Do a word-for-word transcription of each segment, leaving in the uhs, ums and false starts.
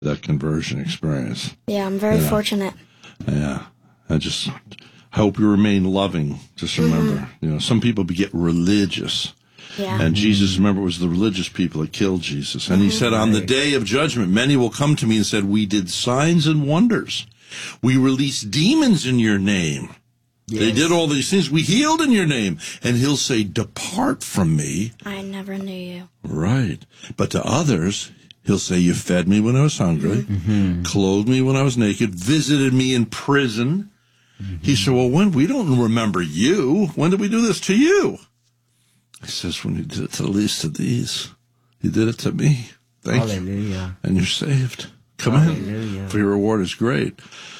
that conversion experience. Yeah, I'm very yeah. fortunate. Yeah. I just hope you remain loving. Just remember, mm-hmm. you know, some people get religious. Yeah. And Jesus, remember, it was the religious people that killed Jesus. And he mm-hmm. said, on the day of judgment, many will come to me and said, we did signs and wonders. We released demons in your name. Yes. They did all these things. We healed in your name. And he'll say, depart from me. I never knew you. Right. But to others, he'll say, you fed me when I was hungry, mm-hmm. clothed me when I was naked, visited me in prison. Mm-hmm. He said, well, when we don't remember you. When did we do this to you? He says, when you did it to the least of these, you did it to me. Thank Hallelujah. you. And you're saved. Come Hallelujah. in. For your reward is great.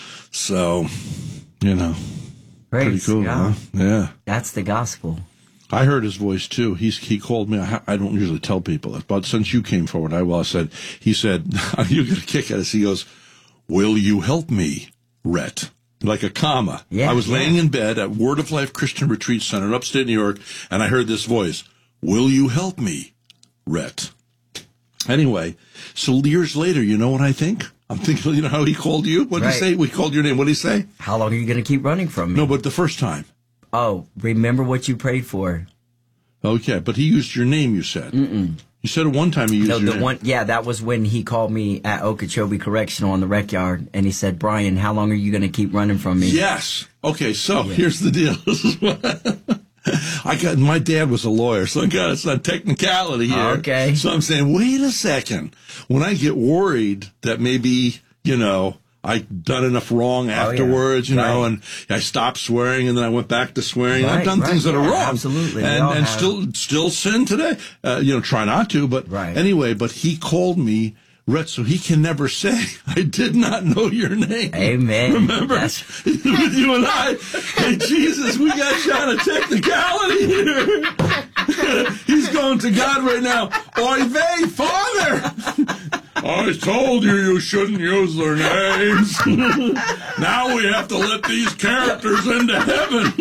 So, you know, Praise pretty cool, God. huh? Yeah. That's the gospel. I heard his voice, too. He's, he called me. I, I don't usually tell people that, but since you came forward, I will. I said, he said, you get a kick at us. He goes, will you help me, Rhett? Like a comma. Yeah, I was yeah. laying in bed at Word of Life Christian Retreat Center in upstate New York, and I heard this voice, will you help me, Rhett? Anyway, so years later, you know what I think? I'm thinking, you know how he called you? What did right. he say? We called your name. What did he say? How long are you going to keep running from me? No, but the first time. Oh, remember what you prayed for. Okay, but he used your name, you said. Mm-mm. You said at one time he used no, your the name. One, yeah, that was when he called me at Okeechobee Correctional on the rec yard, and he said, Brian, how long are you going to keep running from me? Yes. Okay, so yeah. here's the deal. This is what I got. My dad was a lawyer, so I got it's not technicality here. Okay. So I'm saying, wait a second. When I get worried that maybe, you know, I've done enough wrong afterwards, oh, yeah. you know, right. and I stopped swearing and then I went back to swearing. Right, I've done right, things that yeah, are wrong. Absolutely. And, and still, still sin today. Uh, you know, try not to, but right. anyway, but he called me Rhett, so he can never say, I did not know your name. Amen. Remember? That's... With you and I. Hey, Jesus, we got shot of technicality here. He's going to God right now. Oy vey, Father. I told you you shouldn't use their names. Now we have to let these characters into heaven.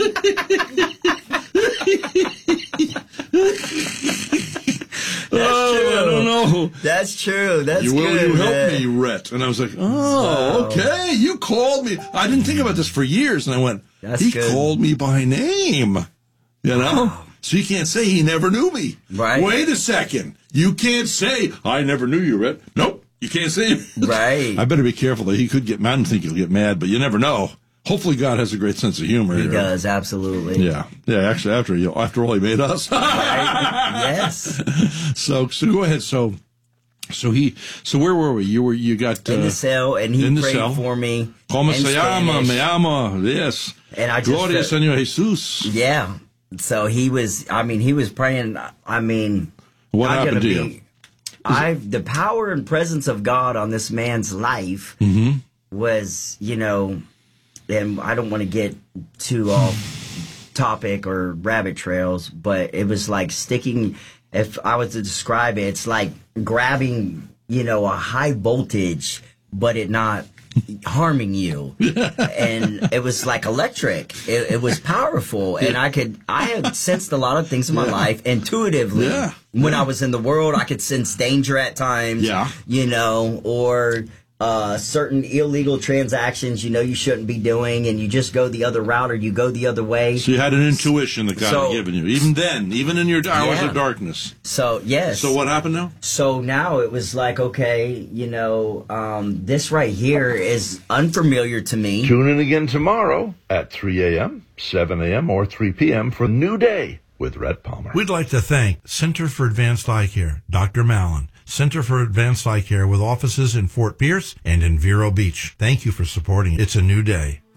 That's oh, true. I don't know. That's true. That's you, will good. you help man. me, Rhett? And I was like, oh, okay. You called me. I didn't think about this for years. And I went, That's he good. called me by name. You know? Wow. So you can't say he never knew me. Right. Wait a second. You can't say, I never knew you, Rhett. Nope. You can't say it. Right. I better be careful that he could get mad. I don't think he'll get mad, but you never know. Hopefully God has a great sense of humor. He here. does, absolutely. Yeah. Yeah, actually, after you, after all, he made us. Right? Yes. So, so go ahead. So, so he, so where were we? You were, you got, uh, in the cell, and he prayed cell. for me. Como in se llama? Spanish. Me amo. Yes. And I just, Gloria, uh, Señor Jesus. Yeah. So he was, I mean, he was praying, I mean, What I'm happened to be, you? I the power and presence of God on this man's life Mm-hmm. was, you know, and I don't want to get too off topic or rabbit trails, but it was like sticking, if I was to describe it, it's like grabbing, you know, a high voltage, but it not harming you. And it was like electric. It, it was powerful. And I could, I had sensed a lot of things in my Yeah. life intuitively. Yeah. When Yeah. I was in the world, I could sense danger at times. Yeah. You know, or uh, certain illegal transactions, you know, you shouldn't be doing, and you just go the other route or you go the other way. So you had an intuition that God So- had given you. Even then, even in your hours Yeah. of darkness. So, yes. So what happened now? So now it was like, okay, you know, um, this right here is unfamiliar to me. Tune in again tomorrow at three a.m., seven a.m., or three p.m. for New Day with Rhett Palmer. We'd like to thank Center for Advanced Eye Care, Doctor Mallon, Center for Advanced Eye Care with offices in Fort Pierce and in Vero Beach. Thank you for supporting It's a New Day.